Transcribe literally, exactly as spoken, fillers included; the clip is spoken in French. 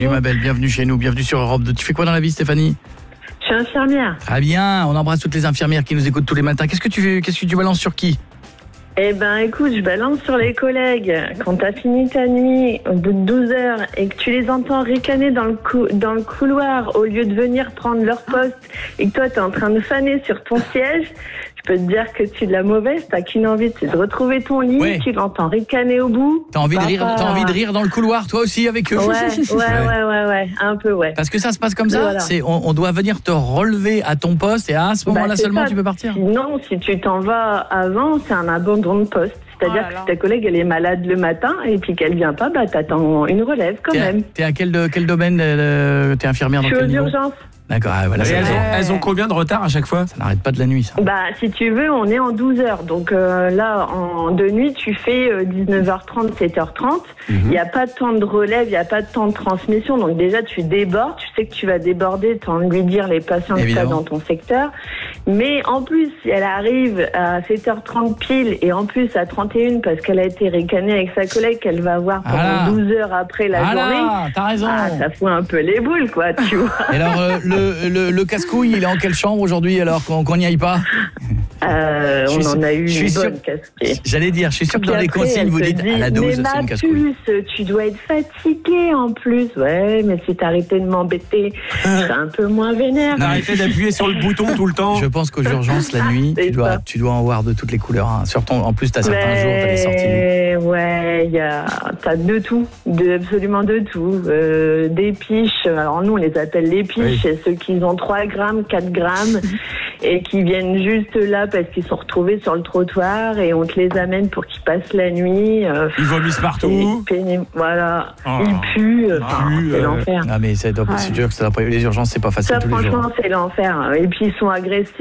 Ma belle, bienvenue chez nous, bienvenue sur Europe deux. Tu fais quoi dans la vie, Stéphanie? Je suis infirmière. Très bien, on embrasse toutes les infirmières qui nous écoutent tous les matins. Qu'est-ce que tu fais, qu'est-ce que tu balances sur qui? Eh ben écoute, je balance sur les collègues. Quand t'as fini ta nuit au bout de douze heures et que tu les entends ricaner dans le, cou- dans le couloir au lieu de venir prendre leur poste et que toi t'es en train de faner sur ton siège, je peux te dire que tu es de la mauvaise, t'as qu'une envie, c'est de retrouver ton lit, Ouais. tu l'entends ricaner au bout. T'as envie, de rire, Papa. t'as envie de rire dans le couloir, toi aussi, avec eux? Ouais, ouais, ouais, ouais, ouais, un peu, ouais. Parce que ça se passe comme ça, Voilà. c'est, on, on doit venir te relever à ton poste et à ce moment-là Bah, c'est seulement ça. tu peux partir. Non, si tu t'en vas avant, c'est un abandon de poste. C'est-à-dire Oh là là. que ta collègue, elle est malade le matin et puis qu'elle vient pas, bah t'attends une relève quand T'es à, même. t'es à quel, de- quel domaine euh, t'es infirmière Je dans suis quel aux niveau? urgences. D'accord, ah, voilà, Et ça, elles, ont, Ouais. elles ont combien de retard à chaque fois? ça n'arrête pas de la nuit, ça. Bah, si tu veux, on est en douze heures. Donc euh, là, en de nuit, tu fais euh, dix-neuf heures trente, sept heures trente. Il n'y a pas de temps de relève, il n'y a pas de temps de transmission. Donc déjà, tu débordes. Tu sais que tu vas déborder, tu as envie de lui dire les patients que tu as Évidemment. dans ton secteur. Mais en plus, si elle arrive à sept heures trente pile et en plus à trente et une parce qu'elle a été ricanée avec sa collègue qu'elle va voir pendant Ah là. douze heures après la Ah journée, là, t'as raison. ah, ça fout un peu les boules, quoi, tu vois. Et alors, euh, le, le, le casse-couille, il est en quelle chambre aujourd'hui alors qu'on qu'on n'y aille pas? Euh, Je on suis en a eu sûr- je suis une bonne sûr- casquée. J'allais dire, je suis sûr que dans Puis les après, consignes, elle vous te dites dit, à la douze, mais c'est une ma casse-couille. puce, tu dois être fatiguée en plus. Ouais, mais si t'arrêtais de m'embêter, je serais un peu moins vénère. Arrêtez d'appuyer sur le bouton tout le temps. Je pense qu'aux urgences, la nuit, C'est tu dois, ça. tu dois en voir de toutes les couleurs. Hein. Sur ton, en plus, t'as certains jours, t'as des sorties. Mais ouais, y a, t'as de tout, de, absolument de tout. Euh, des piches, alors nous on les appelle les piches, Oui. c'est ceux qui ont trois grammes, quatre grammes et qui viennent juste là parce qu'ils sont retrouvés sur le trottoir et on te les amène pour qu'ils passent la nuit. Euh, Ils vomissent partout. c'est pénible, voilà, Oh. ils puent, enfin, Ils puent, c'est euh, l'enfer. Non, mais c'est, Ouais. c'est sûr que ça doit pas- les urgences, c'est pas facile Ça tous les jours. franchement c'est l'enfer. Et puis ils sont agressifs.